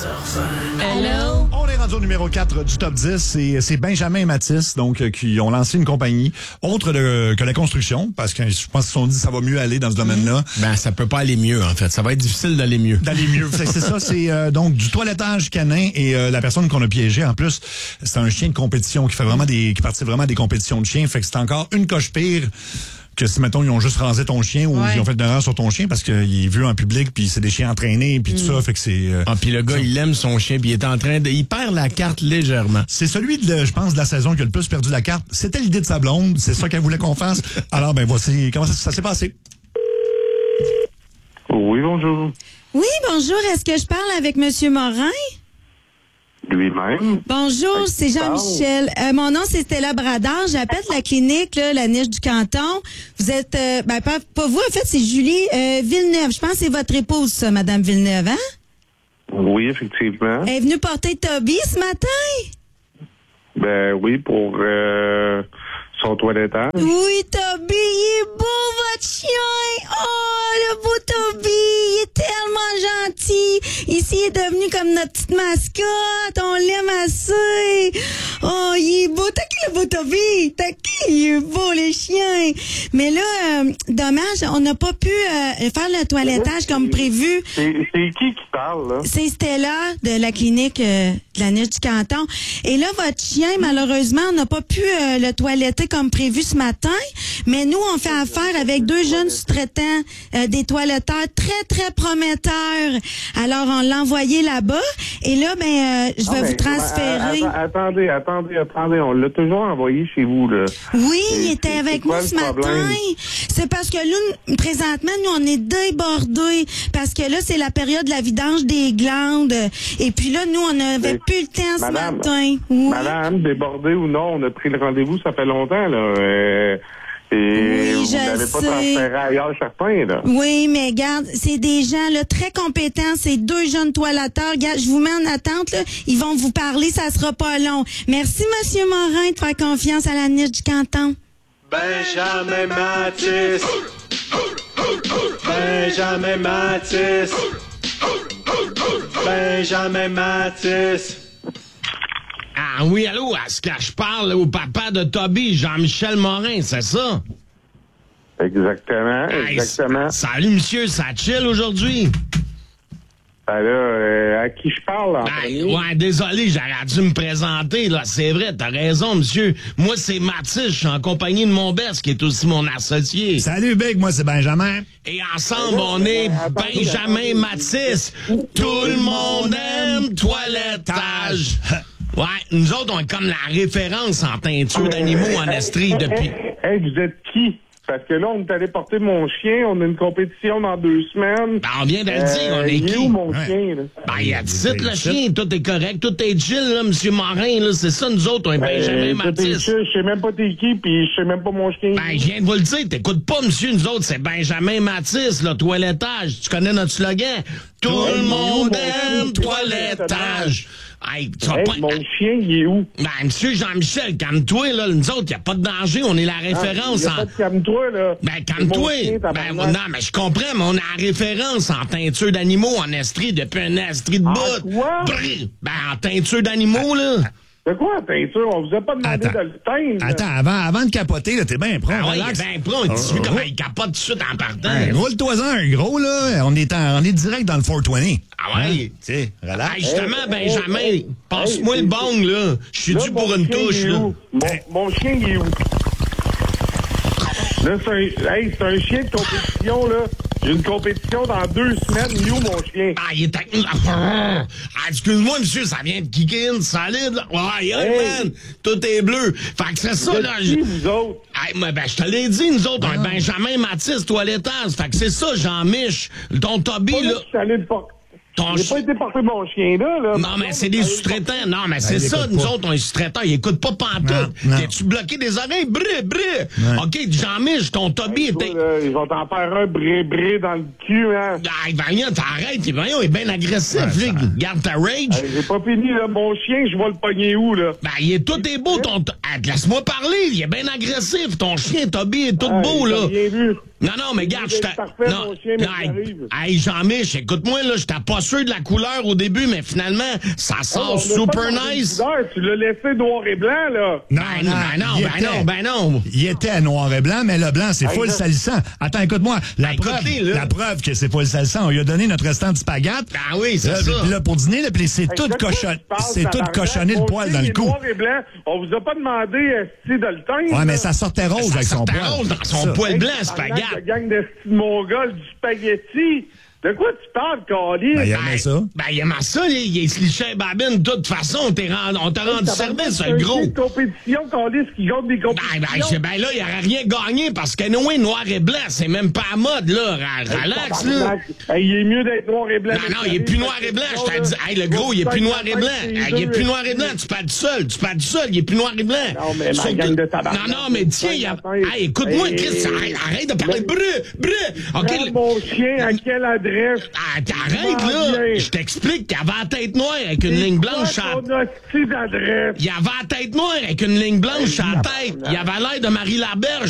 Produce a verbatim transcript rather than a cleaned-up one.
Hello? On est rendu au numéro quatre du top dix et c'est Benjamin et Mathis donc euh, qui ont lancé une compagnie autre de, que la construction parce que je pense qu'ils se sont dit ça va mieux aller dans ce domaine-là. Ben ça peut pas aller mieux en fait, ça va être difficile d'aller mieux. D'aller mieux, c'est, c'est ça, c'est euh, donc du toilettage canin et euh, la personne qu'on a piégée en plus, c'est un chien de compétition qui fait vraiment des qui participe vraiment à des compétitions de chiens, fait que c'est encore une coche pire que si, mettons, ils ont juste rasé ton chien ou ouais. ils ont fait de l'erreur sur ton chien parce qu'il est vu en public puis c'est des chiens entraînés puis mm. tout ça, fait que c'est... Euh, ah, puis le gars, il aime son chien puis il est en train de... Il perd la carte légèrement. C'est celui, de, je pense, de la saison qui a le plus perdu la carte. C'était l'idée de sa blonde, c'est ça qu'elle voulait qu'on fasse. Alors, ben voici comment ça, ça s'est passé. Oui, bonjour. Oui, bonjour. Est-ce que je parle avec Monsieur Morin? Lui-même. Bonjour, c'est Jean-Michel. Euh, mon nom, c'est Stella Bradard. J'appelle la clinique, là, la Niche du Canton. Vous êtes, euh, ben, pas, pas vous, en fait, c'est Julie euh, Villeneuve. Je pense que c'est votre épouse, ça, Madame Villeneuve, hein? Oui, effectivement. Elle est venue porter Toby ce matin? Ben oui, pour euh, son toilettage. Oui, Toby, il est beau, votre chien! Oh, le beau Toby! Il est tellement gentil! Ici, il est devenu comme notre petite mascotte! On l'aime assez! Oh, il est beau! T'as qui le beau Toby? T'as qui? Il est beau, les chiens! Mais là, euh, dommage, on n'a pas pu euh, faire le toilettage comme prévu. C'est, c'est qui qui parle, là? C'est Stella de la clinique euh, de la Niche du Canton. Et là, votre chien, malheureusement, on n'a pas pu euh, le toiletter comme prévu ce matin. Mais nous, on fait affaire avec deux jeunes sous-traitants, euh, des toiletteurs très, très prometteurs. Alors, on l'a envoyé là-bas. Et là, ben, euh, je vais ah, vous transférer. Att- attendez, attendez, attendez. On l'a toujours envoyé chez vous, là. Oui, Et il était avec nous ce matin. Problème? C'est parce que là, présentement, nous, on est débordés. Parce que là, c'est la période de la vidange des glandes. Et puis là, nous, on n'avait plus le temps ce Madame, matin. Oui. Madame, débordée ou non, on a pris le rendez-vous, ça fait longtemps, là. Euh, et oui, vous je n'avez pas sais. transféré ailleurs certains, là. Oui, mais regarde, c'est des gens là très compétents, c'est deux jeunes toiletteurs. Regarde, je vous mets en attente, là. Ils vont vous parler, ça sera pas long. Merci, Monsieur Morin, de faire confiance à la Niche du Canton. Benjamin Mathis. Benjamin Mathis. Benjamin Mathis. Ah oui, allô, est-ce que je parle au papa de Toby, Jean-Michel Morin, c'est ça? Exactement, Hey, exactement. s- salut, monsieur, ça chill aujourd'hui? Ben là, euh, à qui je parle, en Ben, premier? ouais, désolé, j'aurais dû me présenter, là, c'est vrai, t'as raison, monsieur. Moi, c'est Mathis, je suis en compagnie de mon best, qui est aussi mon associé. Salut Big, moi c'est Benjamin. Et ensemble, on est Benjamin Mathis. Tout le monde aime toilettage. Ouais, nous autres, on est comme la référence en teinture d'animaux en Estrie depuis... Hey, vous êtes qui? Parce que là, on est allé porter mon chien, on a une compétition dans deux semaines. Ben, on vient de le dire, on est il qui? est où mon Ouais. chien, là? Ben, il a dit le chien, tout est correct, tout est chill, là, monsieur Morin, là, c'est ça, nous autres, on est Benjamin Euh, t'es Mathis. chill, je sais même pas t'es qui, puis je sais même pas mon chien. Ben, je viens de vous le dire, t'écoutes pas, monsieur, nous autres, c'est Benjamin Mathis, le toilettage. Tu connais notre slogan? Tout le monde aime toilettage. Hey, tu vas Hey, pas... mon chien, il est où? Ben, monsieur Jean-Michel, calme-toi, là, nous autres, y a pas de danger, on est la référence Ah, y a en... pas de calme-toi, là. Ben, C'est calme-toi. mon chien, Ben, tabarnak. non, mais je comprends, mais on a la référence en teinture d'animaux en Estrie depuis un Estrie de En bout. quoi? Brrr. Ben, en teinture d'animaux, là. De quoi, peinture? On vous a pas demandé Attends. de le teindre. là. Attends, avant, avant de capoter, là, t'es bien prêt, Ah ouais, il relax. est bien prompt. Tu vois Oh. comment il capote tout de suite en partant. Hey, roule-toi-en un gros, là. On est, en, on est direct dans le quatre vingt. Ah ouais? Tu sais, relax. Hey, justement, Hey, Benjamin, hey, hey, passe-moi hey, le c'est- bong, là. Je suis Là, dû mon pour une chien, touche, il est là. où? Mon, mon chien, il est où? Là, c'est un, hey, c'est un chien de compétition, là. J'ai une compétition dans deux semaines. Il est où, mon chien? Ah, il est avec nous. Ah, excuse-moi, monsieur, ça vient de kicker in, solide, là. Ouais, yeah, Hey. man. Tout est bleu. Fait que c'est ça, Vous là. êtes je- qui, vous autres? Hey, mais ben, je te l'ai dit, nous autres, un Benjamin Mathis toilettage. Fait que c'est ça, Jean-Mich. Ton Toby, Pas là. là que je suis allé le por- Ton J'ai chi- pas été porter mon chien, là. là. Non, mais c'est des sous-traitants. Non, mais c'est il ça, écoute nous pas. autres, on est sous-traitants. Ils écoutent pas pantoute. Non, non. T'es-tu bloqué des oreilles? Bré, bré. Ouais. OK, Jean-Mich, ton Toby Toi, était... là, ils vont t'en faire un bré-bré dans le cul, hein. Hey, Vagnon, t'arrêtes. Vagnon est bien agressif. Ouais, là. ça- Garde ta rage. Hey, j'ai pas fini, là. Mon chien, je vais le pogner où, là? Ben, il est tout est beau, ton... Ah, laisse-moi parler. Il est bien agressif. Ton chien, Toby, est tout Hey, beau, j'ai là. rien vu. Non, non, mais regarde, je C'est t'ai... parfait, Non, mon chien, mais non, j'arrive. hey, hey, Jean-Mich, écoute-moi, là, j'étais pas sûr de la couleur au début, mais finalement, ça On sort a super pas demandé nice. de couleur, tu l'as laissé noir et blanc, là. Non, Ben non, ben non, il ben était- non, ben non. Il était noir et blanc, mais le blanc, c'est full là- salissant. Attends, écoute-moi. La, Ben, preuve, écoute-les, là. la preuve que c'est full salissant, on lui a donné notre restant de spaghetti. Ben oui, c'est Là, ça. puis là, pour dîner, là, puis c'est Hey, tout de quoi cochon... tu parles, c'est tout tabarnak? cochonné le Mon poil chien, dans il le est cou. noir et blanc. On vous a pas demandé, esti, de le teindre. Ouais, mais là. ça sortait rose Ça avec son sortait poil. rose dans son Ça. poil Hey, blanc, tabarnak, spaghetti. de gang de esti de Mongols, du spaghetti. De quoi tu parles, Carlis? Ben, il aimait ça. Ben, il aimait ça, il, il se lichait babine. De toute façon, on t'a rendu, on t'a rendu service, un gros. C'est une compétition, Carlis, qui gagne des Ben, compétitions. ben, je- ben là, il aurait rien gagné parce que Noé, noir et blanc, c'est même pas à mode, là. Ra- Relax, là. Tabarnak. Hey, il est mieux d'être noir et blanc. Non, non, il est plus noir et blanc, je t'ai dit. Hey, le gros, il est plus noir et blanc. Hey, il est plus noir et blanc, tu parles tout seul. Tu parles tout seul, il est plus noir et blanc. Non, mais ma Sauf gang que- de tabarnak. Non, non, mais tiens, il y a. Hey, écoute-moi, Hey. Chris, arrête, arrête de parler. Brû, brû. OK. Prends le- mon chien, à quelle adresse? Ah, t'arrêtes, Ah, là. bien. Je t'explique qu'il avait la tête noire avec une ligne blanche à. On a hostie d'adresse. Il avait la tête noire avec une ligne blanche à la tête. Il avait l'air de Marie Laberge.